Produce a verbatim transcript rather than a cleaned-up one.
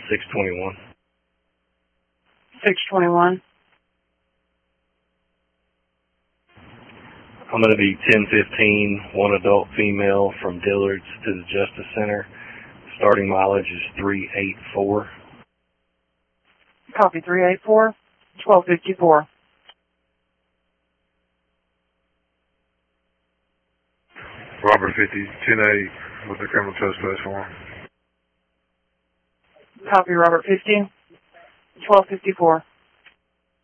six twenty-one. six twenty-one. I'm going to be ten fifteen, one adult female from Dillard's to the Justice Center. Starting mileage is three eighty-four. Copy three eighty-four, twelve fifty-four. Robert fifty, ten eight with the criminal trespass form. Copy Robert fifty, twelve fifty-four.